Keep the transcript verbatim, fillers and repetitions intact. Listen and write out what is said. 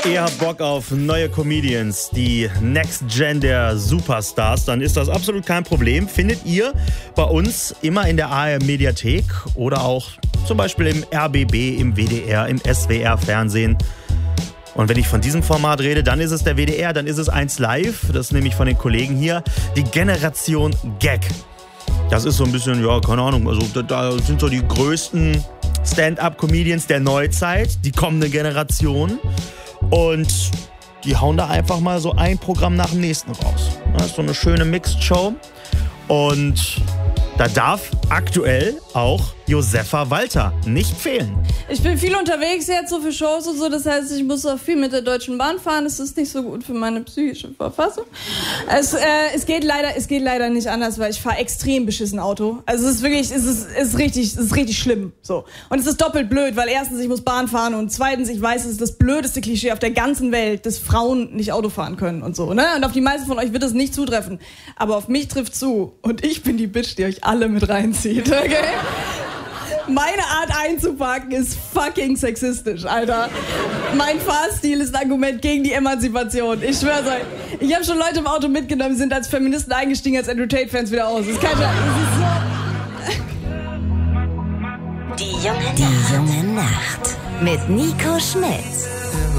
Ihr habt Bock auf neue Comedians, die Next Gen der Superstars, dann ist das absolut kein Problem. Findet ihr bei uns immer in der A R D-Mediathek oder auch zum Beispiel im R B B, im W D R, im S W R-Fernsehen. Und wenn ich von diesem Format rede, dann ist es der W D R, dann ist es eins Live. Das ist nämlich von den Kollegen hier, die Generation Gag. Das ist so ein bisschen, ja, keine Ahnung, also da, da sind so die größten Stand-up-Comedians der Neuzeit, die kommende Generation. Und die hauen da einfach mal so ein Programm nach dem nächsten raus. Das ist so eine schöne Mixed-Show. Und da darf aktuell auch Josefa Walter nicht fehlen. Ich bin viel unterwegs jetzt, so für Shows und so, das heißt, ich muss auch viel mit der Deutschen Bahn fahren. Das ist nicht so gut für meine psychische Verfassung. Es, äh, es, geht, leider, es geht leider nicht anders, weil ich fahre extrem beschissen Auto. Also es ist wirklich, es ist, es ist richtig, es ist richtig schlimm. So. Und es ist doppelt blöd, weil erstens, ich muss Bahn fahren und zweitens, ich weiß, es ist das blödeste Klischee auf der ganzen Welt, dass Frauen nicht Auto fahren können und so. Ne? Und auf die meisten von euch wird es nicht zutreffen. Aber auf mich trifft zu. Und ich bin die Bitch, die euch alle mit reinzieht, okay? Meine Art einzupacken ist fucking sexistisch, Alter. Mein Fahrstil ist ein Argument gegen die Emanzipation. Ich schwör's euch. Ich habe schon Leute im Auto mitgenommen, die sind als Feministen eingestiegen, als Andrew Tate-Fans wieder aus. Das ist kein Scheiß. Die junge Nacht. Die junge Nacht. Mit Nico Schmidt.